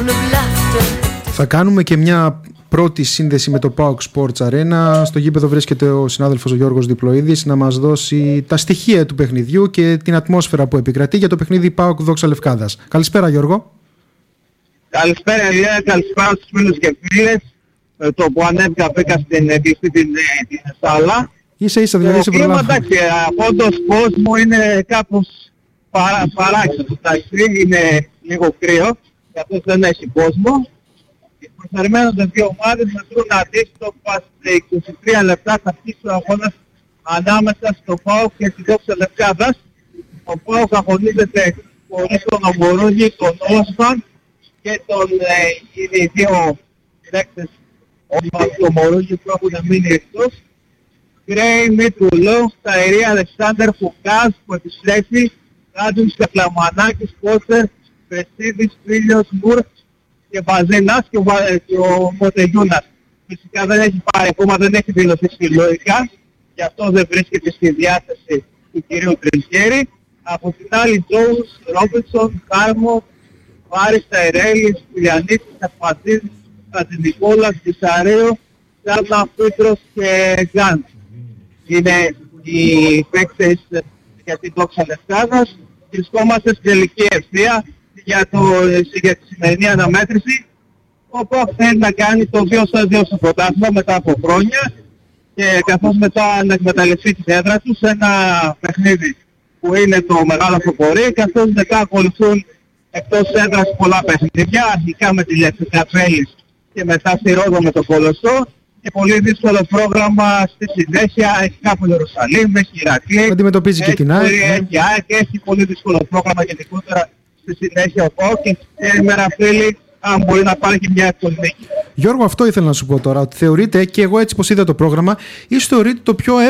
Θα κάνουμε και μια πρώτη σύνδεση με το PAOK Sports Arena. Στο γήπεδο βρίσκεται ο συνάδελφος ο Γιώργος Διπλοίδης να μας δώσει τα στοιχεία του παιχνιδιού και την ατμόσφαιρα που επικρατεί για το παιχνίδι PAOK Δόξα Λευκάδας. Καλησπέρα, Γιώργο. Καλησπέρα, Ηλία. Καλησπέρα στους φίλους και φίλες. Το που ανέβηκα μπήκα στην κλειστή την σάλα. Ίσα δηλαδή σε προλάβω. Εντάξει, όντως κόσμο είναι κάπως παράξενο. Είναι λίγο κρύο, καθώς δεν έχει κόσμο. Προσαρμένονται δύο ομάδες μετρούν αντίστοιχα σε 23 λεπτά θα αρχίσει ο αγώνας ανάμεσα στο ΠΑΟΚ και τη Δόξα Λευκάδας. Ο ΠΑΟΚ αγωνίζεται χωρίς τον Ομπορούγη, τον Όσμαν και οι δύο παίκτες του Ομπορούγη που έχουν μείνει εκτός. Γκρέι, Μητρουλό, Σταηρή, Αλεξάνδερ, Φουκάς που επιστρέφει, Ράντζουνς Καφλαμανάκης, Πόστερ, Πεσίδης, Φίλιος, Μουρ και Βαζένας και ο Μοτεγιούνας. Φυσικά δεν έχει πάρει ακόμα, δεν έχει δηλωθεί συλλογικά, γι' αυτό δεν βρίσκεται στη διάθεση του κυρίου Τρισχέρη. Από την άλλη Τζόους, Ρόμπινσον, Κάρμο, Βάρης, Ταϊρέλης, Πουλιανίτης, Κασπατζίδης, Κατζηνικόλας, Κισαρέο, Σάρνα, Πίτρος και Γκάντ. Είναι οι παίκτες για την Δόξα Λευκάδας. Βρισκόμαστε στην τελική ευθεία για τη σημερινή αναμέτρηση. Ο ΠΑΟΚ θέλει να κάνει το 2-2 στο πρωτάθλημα μετά από χρόνια και καθώς μετά να εκμεταλλευτεί την έδρα του σε ένα παιχνίδι που είναι το μεγάλο προπορεί, καθώς μετά ακολουθούν εκτός έδρας πολλά παιχνίδια, αρχικά με τη Λευκαδέλης και μετά στη Ρόδο με το Κολοσσό και πολύ δύσκολο πρόγραμμα στη συνέχεια, έχει κάπου Ιερουσαλήμ, έχει Ηρακλή, αντιμετωπίζει και την ΑΕΚ, έχει πολύ δύσκολο πρόγραμμα γενικότερα στη συνέχεια ο ΠΑΟΚ και σήμερα φίλοι αν μπορεί να πάρει και μια εύκολη νίκη. Γιώργο, αυτό ήθελα να σου πω τώρα, ότι θεωρείτε, και εγώ έτσι πως είδα το πρόγραμμα, ίσως θεωρείτε το πιο